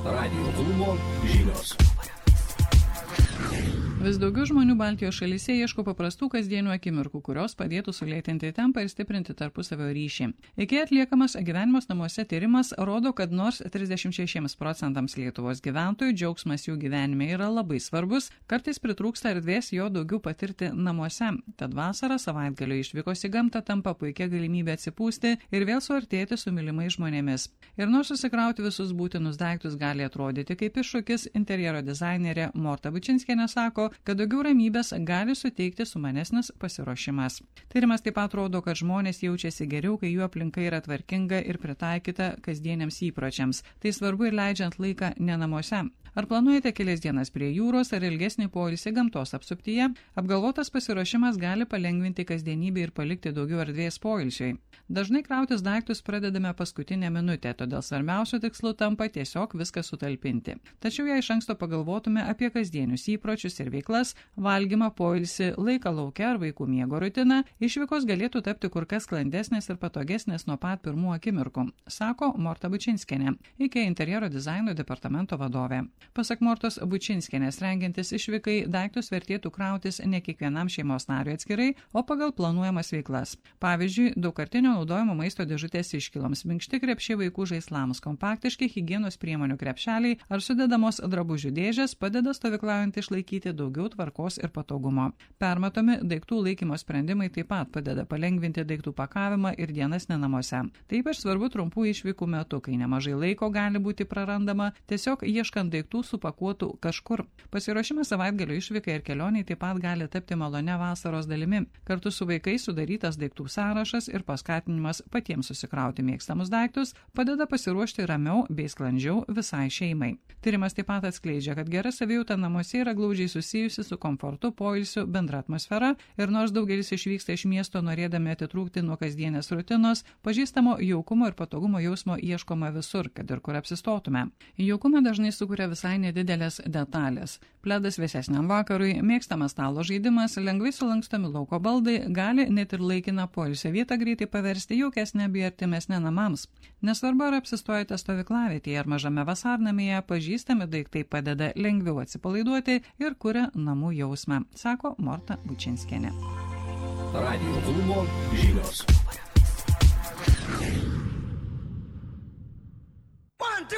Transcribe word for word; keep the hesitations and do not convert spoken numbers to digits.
Radijo klubo žinios. Vis daugiau žmonių Baltijos šalyse ieško paprastų kasdienių akimirkų, kurios padėtų sulėtinti tempą ir stiprinti tarpusavio ryšį. Iki atliekamas gyvenimas namuose tyrimas rodo, kad nors trisdešimt šešiems procentams Lietuvos gyventojų džiaugsmas jų gyvenime yra labai svarbus, kartais pritrūksta erdvės jo daugiau patirti namuose. Tad vasarą savaitgalio išvykos į gamtą tampa puikia galimybė atsipūsti ir vėl suartėti su mylimais žmonėmis. Ir nors susikrauti visus būtinus daiktus gali atrodyti kaip iššūkis, interjero dizainerė Morta Bučinskienė sako, kad daugiau ramybės gali suteikti sumanesnis pasiruošimas. Tyrimas taip pat rodo, kad žmonės jaučiasi geriau, kai jų aplinka yra tvarkinga ir pritaikyta kasdieniams įpročiams. Tai svarbu ir leidžiant laiką ne namuose. Ar planuojate kelias dienas prie jūros ar ilgesnį poilsį gamtos apsuptyje? Apgalvotas pasiruošimas gali palengvinti kasdienybę ir palikti daugiau erdvės poilsiui. Dažnai krautis daiktus pradedame paskutinę minutę, todėl svarbiausiu tikslu tampa tiesiog viską sutalpinti. Tačiau jei iš anksto pagalvotume apie kasdienius įpročius ir veiklas, valgymą, poilsį, laiką lauke ar vaikų miego rutiną, išvykos galėtų tapti kur kas sklandesnės ir patogesnės nuo pat pirmų akimirkų, sako Morta Bučinskienė, IKEA interjero dizaino departamento vadovė. Pasak Mortos Bučinskienės, rengiantis išvykai, daiktus vertėtų krautis ne kiekvienam šeimos nariui atskirai, o pagal planuojamas veiklas. Pavyzdžiui, daugkartinio naudojimo maisto dėžutės iškiloms, minkšti krepšiai vaikų žaislams, kompaktiški higienos priemonių krepšeliai ar sudedamos drabužių dėžės padeda stovyklaujant išlaikyti daugiau tvarkos ir patogumo. Permatomi daiktų laikymo sprendimai taip pat padeda palengvinti daiktų pakavimą ir dienas ne namuose. Tai ypač svarbu trumpų išvykų metu, kai nemažai laiko gali būti prarandama, tiesiog ieškant daiktų supakuotų kažkur. Pasiruošimas savaitgalio išvykai ir kelioniai taip pat gali tapti malone vasaros dalimi. Kartu su vaikais sudarytas daiktų sąrašas ir paskatinimas patiems susikrauti mėgstamus daiktus padeda pasiruošti ramiau bei sklandžiau visai šeimai. Tyrimas taip pat atskleidžia, kad gera savijauta namuose yra glaudžiai susijusi su komfortu, poilsiu, bendra atmosfera ir nors daugelis išvyksta iš miesto norėdami atitrūkti nuo kasdienės rutinos, pažįstamo jaukumo ir patogumo jausmo ieškoma visur, kad ir kur apsistotume. Jaukumą dažnai sukuria visai nedidelės detalės. Pledas vėsesniam vakarui, mėgstamas stalo žaidimas, lengvai sulankstomi lauko baldai gali net ir laikiną poilsio vietą greitai paversti jaukesnę bei artimesnę namams. Nesvarbu, ar apsistojate stovyklavietėje ar mažame vasarnamyje, pažįstami daiktai padeda lengviau atsipalaiduoti ir kuria namų jausmą, sako Morta Bučinskienė. Radijo klubo žinios.